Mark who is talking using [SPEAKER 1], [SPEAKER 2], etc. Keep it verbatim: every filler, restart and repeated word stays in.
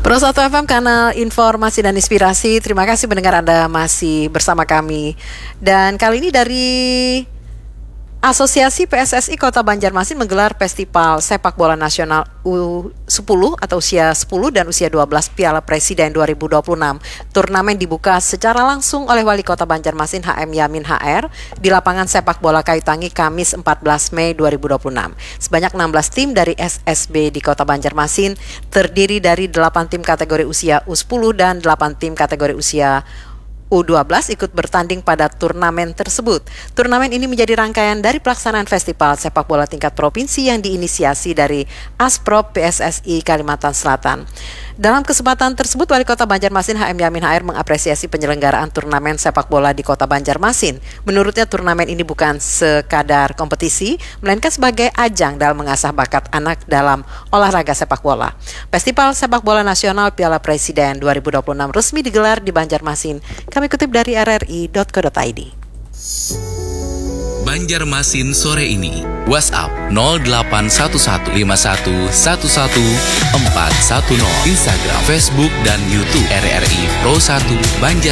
[SPEAKER 1] Pro satu F M, kanal informasi dan inspirasi. Terima kasih mendengar Anda masih bersama kami. Dan kali ini dari Asosiasi P S S I Kota Banjarmasin menggelar Festival Sepak Bola Nasional U sepuluh atau usia sepuluh dan usia dua belas Piala Presiden dua ribu dua puluh enam. Turnamen dibuka secara langsung oleh Wali Kota Banjarmasin H M Yamin H R di lapangan sepak bola Kayu Tangi Kamis empat belas Mei dua ribu dua puluh enam. Sebanyak enam belas tim dari S S B di Kota Banjarmasin terdiri dari delapan tim kategori usia U sepuluh dan delapan tim kategori usia U dua belas ikut bertanding pada turnamen tersebut. Turnamen ini menjadi rangkaian dari pelaksanaan festival sepak bola tingkat provinsi yang diinisiasi dari Asprop P S S I Kalimantan Selatan. Dalam kesempatan tersebut, Wali Kota Banjarmasin H M Yamin H R mengapresiasi penyelenggaraan turnamen sepak bola di Kota Banjarmasin. Menurutnya turnamen ini bukan sekadar kompetisi, melainkan sebagai ajang dalam mengasah bakat anak dalam olahraga sepak bola. Festival Sepak Bola Nasional Piala Presiden dua ribu dua puluh enam resmi digelar di Banjarmasin. Kami kutip dari r r i dot co dot i d.
[SPEAKER 2] Banjarmasin sore ini. WhatsApp nol delapan satu satu lima satu satu satu empat satu nol. Instagram, Facebook, dan YouTube R R I Pro satu Banjarmasin.